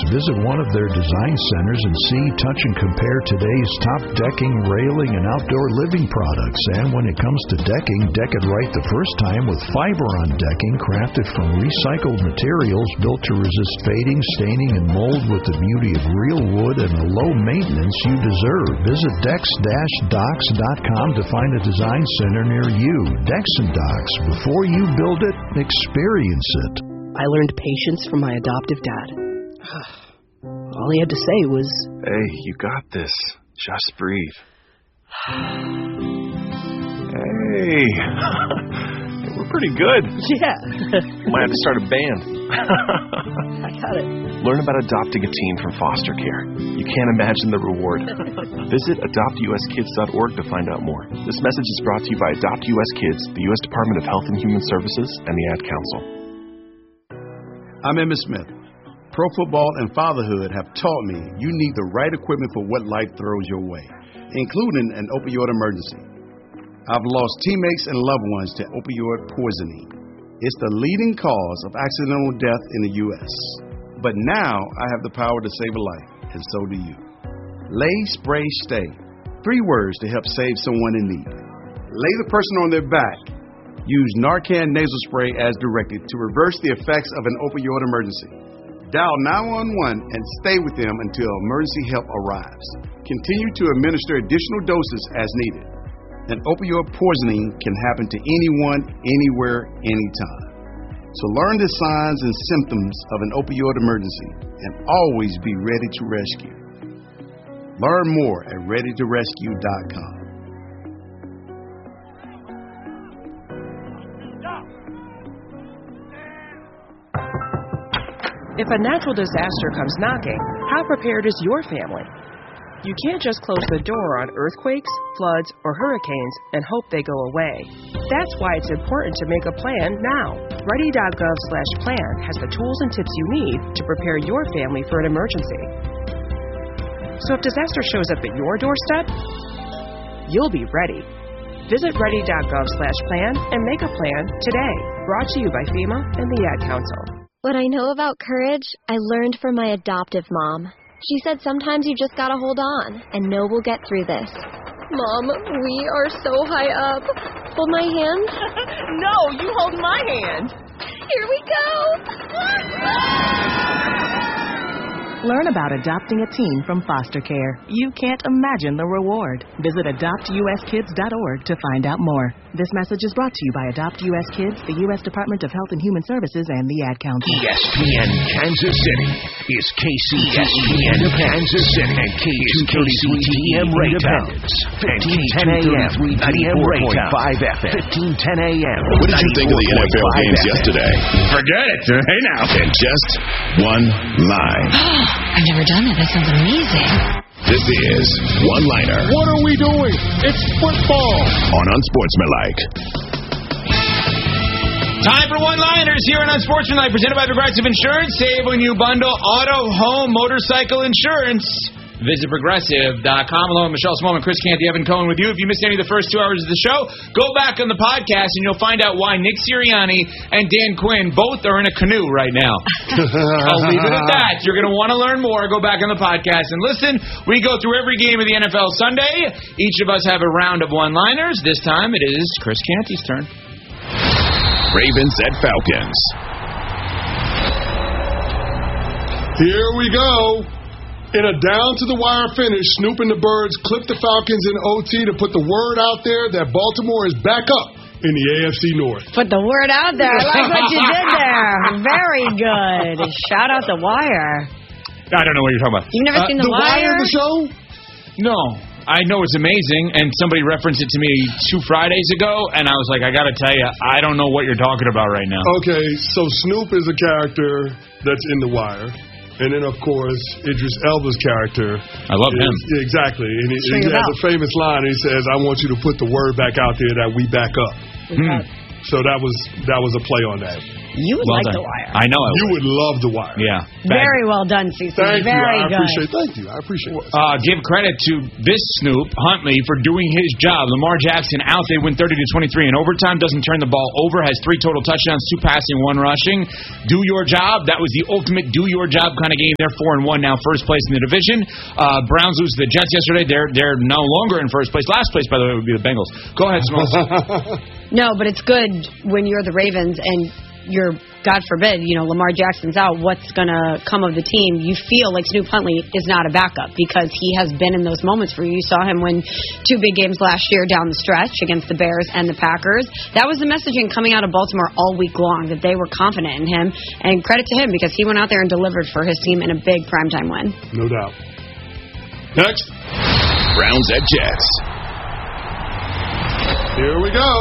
Visit one of their design centers and see, touch, and compare today's top decking, railing, and outdoor living products. And when it comes to decking, deck it right the first time with Fiberon decking, crafted from recycled materials built to resist fading, staining, and mold with the beauty of real wood and the low maintenance you deserve. Visit Dex-Docs.com to find a design center near you. Dex and Docs. Before you build it, experience it. I learned patience from my adoptive dad. All he had to say was, "Hey, you got this. Just breathe." Hey, we're pretty good. yeah. We might have to start a band. I got it. Learn about adopting a teen from foster care. You can't imagine the reward. Visit AdoptUSKids.org to find out more. This message is brought to you by Adopt US Kids, the U.S. Department of Health and Human Services, and the Ad Council. I'm Emmitt Smith. Pro football and fatherhood have taught me you need the right equipment for what life throws your way, including an opioid emergency. I've lost teammates and loved ones to opioid poisoning. It's the leading cause of accidental death in the U.S. But now I have the power to save a life, and so do you. Lay, Spray, Stay. 3 words to help save someone in need. Lay the person on their back. Use Narcan nasal spray as directed to reverse the effects of an opioid emergency. Dial 911 and stay with them until emergency help arrives. Continue to administer additional doses as needed. An opioid poisoning can happen to anyone, anywhere, anytime. So learn the signs and symptoms of an opioid emergency and always be ready to rescue. Learn more at ReadyToRescue.com. If a natural disaster comes knocking, how prepared is your family? You can't just close the door on earthquakes, floods, or hurricanes and hope they go away. That's why it's important to make a plan now. Ready.gov/plan has the tools and tips you need to prepare your family for an emergency. So if disaster shows up at your doorstep, you'll be ready. Visit Ready.gov/plan and make a plan today. Brought to you by FEMA and the Ad Council. What I know about courage, I learned from my adoptive mom. She said sometimes you just gotta hold on and know we'll get through this. Mom, we are so high up. Hold my hand. No, you hold my hand. Here we go. Learn about adopting a teen from foster care. You can't imagine the reward. Visit AdoptUSKids.org to find out more. This message is brought to you by Adopt US Kids, the U.S. Department of Health and Human Services, and the Ad Council. ESPN Kansas City is KCESPN Kansas City and K233 Raytowns. 1510 AM, 94.5 FM, 1510 AM. What did you think of the NFL games yesterday? Forget it. Hey now. In just one line. I've never done that. That sounds amazing. This is One Liner. What are we doing? It's football. On Unsportsmanlike. Time for One-Liners here on Unsportsmanlike, presented by Progressive Insurance. Save when you bundle auto, home, motorcycle insurance. Visit Progressive.com. Along with Michelle Smallman, Chris Canty, Evan Cohen with you. If you missed any of the first 2 hours of the show, go back on the podcast and you'll find out why Nick Sirianni and Dan Quinn both are in a canoe right now. I'll leave it at that. You're going to want to learn more. Go back on the podcast and listen. We go through every game of the NFL Sunday. Each of us have a round of one-liners. This time it is Chris Canty's turn. Ravens at Falcons. Here we go. In a down-to-the-wire finish, Snoop and the Birds clipped the Falcons in OT to put the word out there that Baltimore is back up in the AFC North. Put the word out there. I like what you did there. Very good. Shout out The Wire. I don't know what you're talking about. You've never seen The Wire? The show? No. I know it's amazing, and somebody referenced it to me 2 Fridays ago, and I was like, I got to tell you, I don't know what you're talking about right now. Okay, so Snoop is a character that's in The Wire. And then, of course, Idris Elba's character. I love him. Exactly. And he has a famous line. He says, I want you to put the word back out there that we back up. So that was a play on that. You would Well like done. The Wire. I know I You would. would love The Wire. Yeah. Very well done, Cece. Thank Very you. good. I appreciate it. Give credit to this Snoop Huntley for doing his job. Lamar Jackson out. They win 30-23 in overtime. Doesn't turn the ball over. Has 3 total touchdowns, 2 passing, 1 rushing. Do your job. That was the ultimate do your job kind of game. They're 4-1 now, first place in the division. Browns lose to the Jets yesterday. They're no longer in first place. Last place, by the way, would be the Bengals. Go ahead, Smalls. No, but it's good when you're the Ravens and you're, God forbid, Lamar Jackson's out. What's going to come of the team? You feel like Snoop Huntley is not a backup because he has been in those moments for you. You saw him win 2 big games last year down the stretch against the Bears and the Packers. That was the messaging coming out of Baltimore all week long, that they were confident in him. And credit to him because he went out there and delivered for his team in a big primetime win. No doubt. Next. Browns at Jets. Here we go.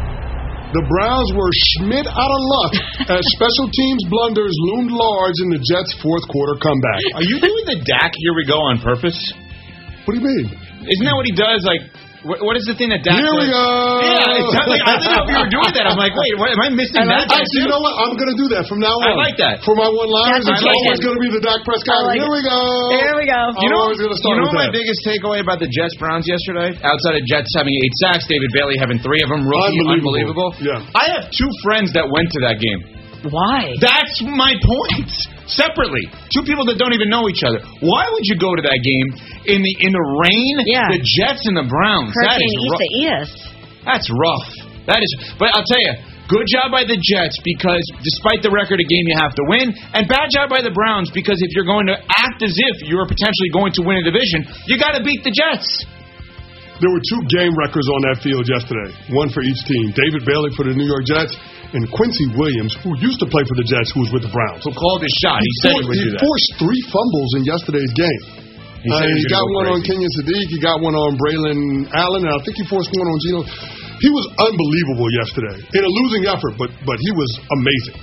The Browns were Schmidt out of luck as special teams blunders loomed large in the Jets' fourth quarter comeback. Are you doing the Dak here we go on purpose? What do you mean? Isn't that what he does? Like, what is the thing that Dak Here we does? go. Yeah, exactly. I didn't know if you were doing that. I'm like, wait, what, am I missing that? Actually, you know what? I'm going to do that from now on. I like that. For my one-liners, That's it's okay. always going to be the Dak Prescott. I like Here we go. Here we go. You know, always gonna start with my that. biggest takeaway about the Jets-Browns yesterday? Outside of Jets having 8 sacks, David Bailey having 3 of them, rookie, unbelievable. Yeah. I have 2 friends that went to that game. Why? That's my point. Separately, 2 people that don't even know each other. Why would you go to that game in the rain? Yeah. The Jets and the Browns. That is Hurricane Isa. That's rough. That is. But I'll tell you, good job by the Jets because despite the record of game you have to win, and bad job by the Browns because if you're going to act as if you're potentially going to win a division, you got to beat the Jets. There were 2 game records on that field yesterday, one for each team. David Bailey for the New York Jets and Quincy Williams, who used to play for the Jets, who was with the Browns. Who called his shot. He said he would do that. He forced 3 fumbles in yesterday's game. He got one on Kenyon Sadiq, he got one on Braylon Allen, and I think he forced one on Geno. He was unbelievable yesterday in a losing effort, but he was amazing.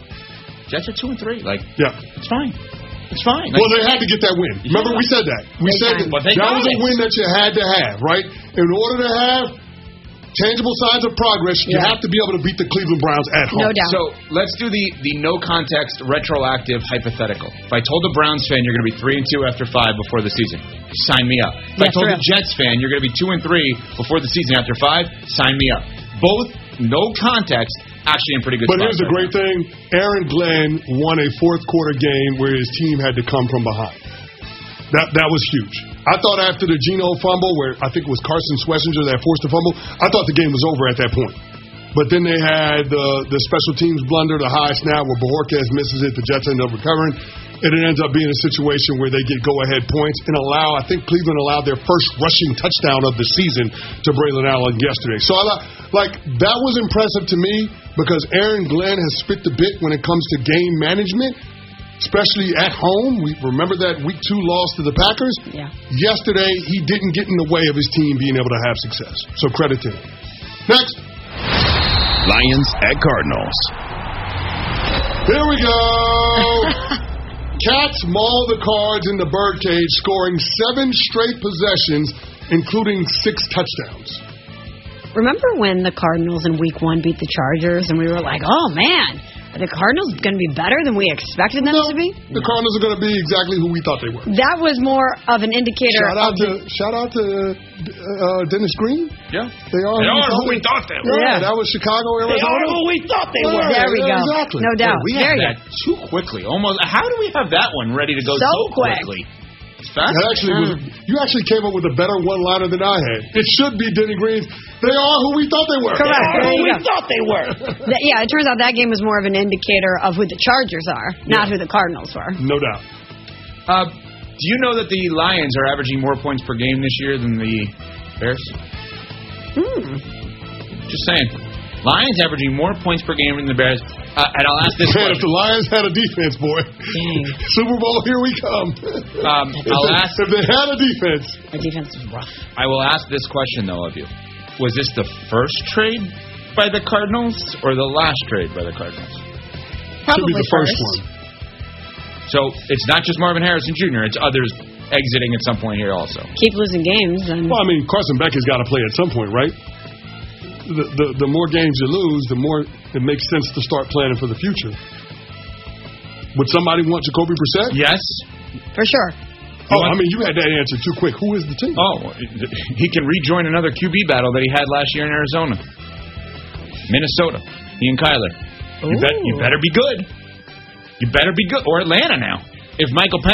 Jets are 2-3. Yeah, it's fine. It's fine. Well, they had to get that win. Remember, we said that. We said that was a win that you had to have, right? In order to have tangible signs of progress, you have to be able to beat the Cleveland Browns at home. No doubt. So let's do the no context retroactive hypothetical. If I told the Browns fan you're going to be 3-2 after 5 before the season, sign me up. If I told the Jets fan you're going to be 2-3 before the season after 5, sign me up. Both no context, actually in pretty good. But here's the great thing: Aaron Glenn won a fourth quarter game where his team had to come from behind. That was huge. I thought after the Geno fumble, where I think it was Carson Schlesinger that forced the fumble, I thought the game was over at that point. But then they had the special teams blunder, the high snap where Bojorquez misses it, the Jets end up recovering, and it ends up being a situation where they get go-ahead points and I think Cleveland allowed their first rushing touchdown of the season to Braylon Allen yesterday. So that was impressive to me because Aaron Glenn has spit the bit when it comes to game management. Especially at home. We remember that Week 2 loss to the Packers. Yeah. Yesterday, he didn't get in the way of his team being able to have success. So credit to him. Next. Lions at Cardinals. Here we go. Cats maul the Cards in the birdcage, scoring 7 straight possessions, including 6 touchdowns. Remember when the Cardinals in Week 1 beat the Chargers and we were like, oh, man, are the Cardinals going to be better than we expected them to be? The Cardinals are going to be exactly who we thought they were. That was more of an indicator. Shout out to Dennis Green. Yeah. They are who we thought they were. Yeah, that was Chicago, Arizona. They are who we thought they were. There we go. Exactly. No doubt. We had that too quickly. Almost. How do we have that one ready to go so quickly? That you actually came up with a better one-liner than I had. It should be Denny Green's. They are who we thought they were. Correct. They are who we thought they were. Yeah, it turns out that game was more of an indicator of who the Chargers are, not who the Cardinals were. No doubt. Do you know that the Lions are averaging more points per game this year than the Bears? Just saying. Lions averaging more points per game than the Bears. And I'll ask this question. If the Lions had a defense, boy. Super Bowl, here we come. If they had a defense. Our defense is rough. I will ask this question, though, of you. Was this the first trade by the Cardinals or the last trade by the Cardinals? Probably should be the first one. So it's not just Marvin Harrison Jr., it's others exiting at some point here also. Keep losing games. Well, I mean, Carson Beck has got to play at some point, right? the more games you lose, the more it makes sense to start planning for the future. Would somebody want Jacoby Brissett? Yes. For sure. Oh, I mean, you had that answer too quick. Who is the team? Oh, he can rejoin another QB battle that he had last year in Arizona. Minnesota. He and Kyler. You better be good. You better be good. Or Atlanta now. If Michael